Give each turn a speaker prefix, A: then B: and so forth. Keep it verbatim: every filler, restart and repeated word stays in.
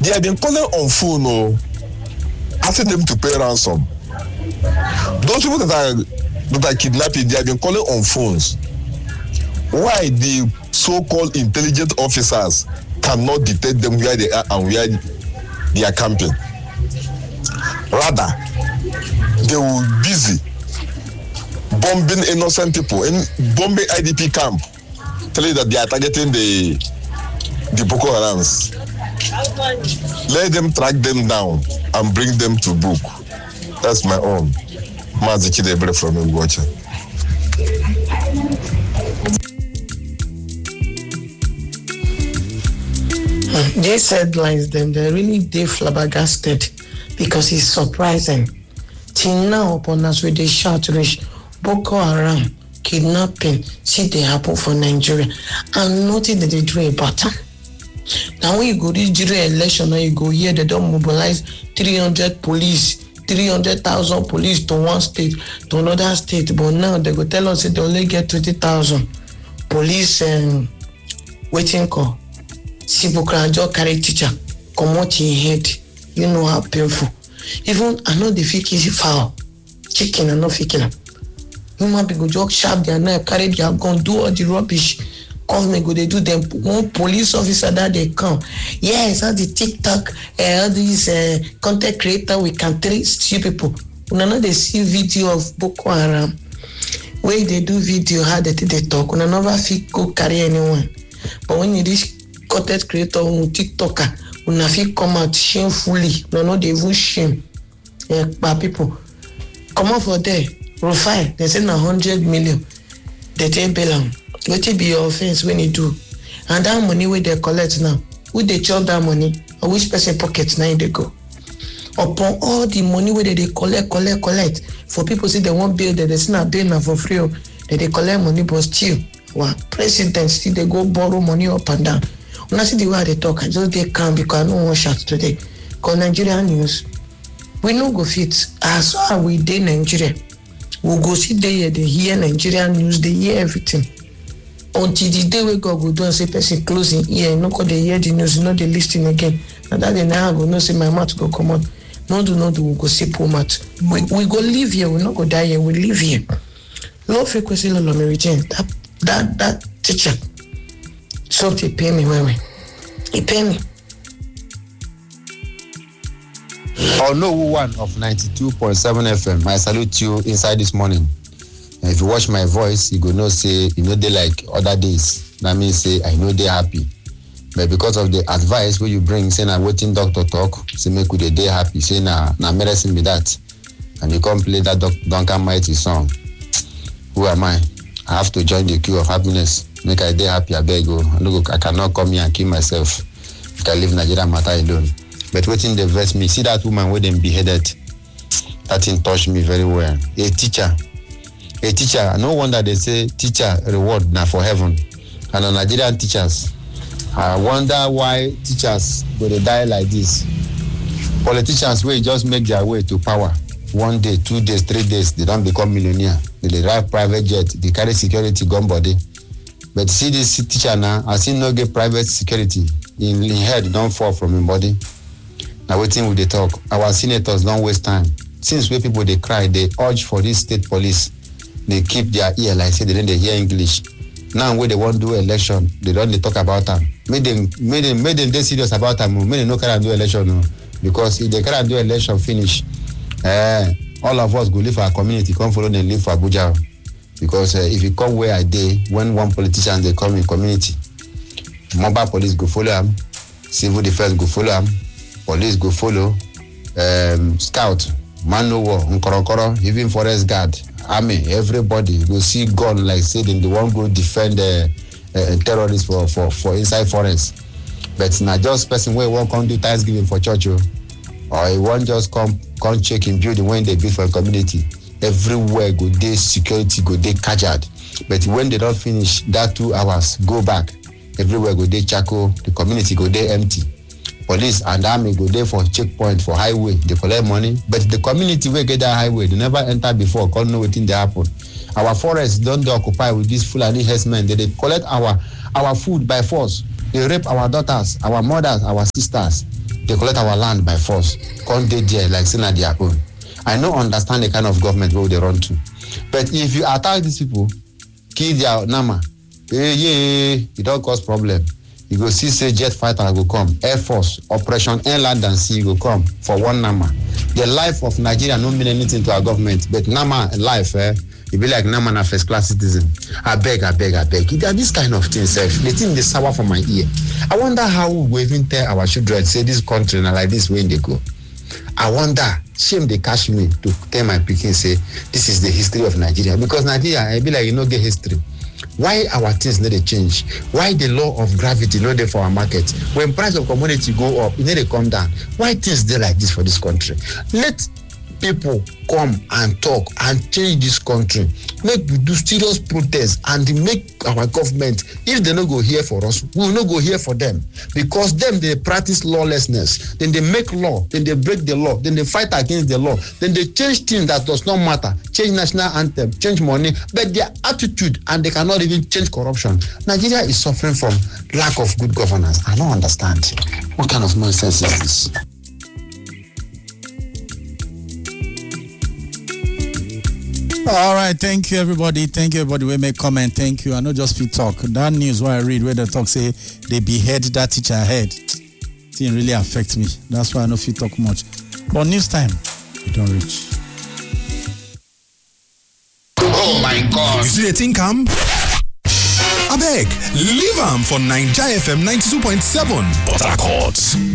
A: They have been calling on phone, oh, asking them to pay ransom. Those people that are that are kidnapping, they have been calling on phones. Why the so-called intelligent officers cannot detect them where they are and where they are camping? Rather, they will be busy bombing innocent people in bombing I D P camp, telling you that they are targeting the the Boko Harams. Let them track them down and bring them to book. That's my own. Maziki Debre from Ngwacha.
B: These headlines, them, they're really they flabbergasted because it's surprising. Till now, upon us with the shout reach, Boko Haram, kidnapping, see they happen for Nigeria, and nothing that they do about it. Now when you go to the election, now you go here, they don't mobilize three hundred police, three hundred thousand police to one state, to another state, but now they go tell us that they only get twenty thousand police and waiting call. See, Bukranjo carry teacher, come out in head. You know how painful. Even I know the fake is foul. Chicken and not fake. Human people just sharp their knife, carry their gun, do all the rubbish. Come and go, they do them. One police officer that they come. Yes, all the TikTok, uh, all these uh, content creator, we can trace you people. When I know they see video of Boko Haram, where they do video, how they, they talk, when I never fit go carry anyone. But when you reach content creator on TikToker, when I fit come out shamefully, no, no, they even shame. Yeah, but people come out for there, profile, they say na hundred million, they take bail am. What be your offense when you do? And that money where they collect now, who they chop that money, or which person pocket now they go? Upon all the money where they, they collect, collect, collect, for people say they won't build, they say not build now for free, they, they collect money, but still, wow, president still they go borrow money up and down. When I see the way they talk, I just they calm because I don't want shots today. Because Nigerian news, we no go fit. As far as we dey Nigeria, we go see there, they hear Nigerian news, they hear everything. Until the day we go go do and say person closing ear, no cause they hear the news, no they listen again. And that day now I go no say my mouth go come on. No do no do we go see poor mouth. We we go live here, we not go die here, we live here. Low frequency Lolo Mary Jane, that that that teacher. So they pay me when we he pay me.
C: Oh no, one of ninety-two point seven F M. I salute you inside this morning. If you watch my voice, you go know say you know they like other days. That means say I know they happy. But because of the advice where you bring, say na waiting doctor talk, say make we the day happy, say na na medicine be that. And you come play that Duncan Mighty song. Who am I? I have to join the queue of happiness. Make I day happy, I beg you. Look, I cannot come here and kill myself. If I leave Nigeria matter alone. But waiting the verse me. See that woman where them beheaded. That thing touched me very well. A teacher. A teacher, no wonder they say teacher reward now for heaven. And on Nigerian teachers, I wonder why teachers go to die like this. Politicians will just make their way to power. One day, two days, three days, they don't become millionaire. They, they drive private jet, they carry security gun body. But see this teacher now, I see no get private security. In, in head don't fall from his body. Now waiting with the talk. Our senators don't waste time. Since where people they cry, they urge for this state police. They keep their ear like say they don't hear English. Now when they want to do election, they don't they talk about them. Make them, make them, make them they serious about them. Make them no can do election no. Because if they can't do election finish, uh, all of us go live for our community, come follow them live for Abuja. Because uh, if you come where I dey, when one politician they come in community, mobile police go follow them, civil defense go follow them, police go follow, um, scout, man no war, nkorokoro, even forest guard. Army, everybody will see gun like say them they won't go defend uh, uh, terrorists for, for, for inside forest. But not just person where won't come do Thanksgiving for church, or he won't just come come check in building when they build for a community. Everywhere go day security go day cajard. But when they don't finish that two hours, go back. Everywhere go day charcoal, the community go day empty. Police and army go there for checkpoint for highway. They collect money, but the community will get that highway. They never enter before. Can't know what thing they happen. Our forests don't they occupy with these Fulani herdsmen. They, they collect our our food by force. They rape our daughters, our mothers, our sisters. they collect our land by force, come dey there like say na their own. I no understand the kind of government wey they run to. But if you attack these people, kill their nama, hey, yeah, it don't cause problem. You go see say jet fighter go come, Air Force, Operation Inland and Sea go come for one nama. The life of Nigeria no mean anything to our government, but nama life, eh, it be like nama na first class citizen. I beg, I beg, I beg. There are this kind of things, eh, the thing they sour for my ear. I wonder how we will even tell our children, say this country na like this when they go. I wonder, shame they catch me to tell my pikin say this is the history of Nigeria, because Nigeria, I be like you know get history. Why our things need to change? Why the law of gravity not there for our market? When price of commodity go up, it need to come down. Why things they like this for this country? Let people come and talk and change this country. Make we do serious protest and make our government, if they no go here for us, we will not go here for them. Because them, they practice lawlessness. Then they make law. Then they break the law. Then they fight against the law. Then they change things that does not matter. Change national anthem, change money. But their attitude, and they cannot even change corruption. Nigeria is suffering from lack of good governance. I don't understand. What kind of nonsense is this?
D: All right, thank you everybody. Thank you everybody. We make comment. Thank you. I know just fit talk. That news where I read where the talk say they behead that teacher head. It didn't really affect me. That's why I know fit talk much. But news time, you don't reach.
E: Oh my God! You see the thing come? Abeg, leave am for Naija F M ninety-two point seven, Port Harcourt.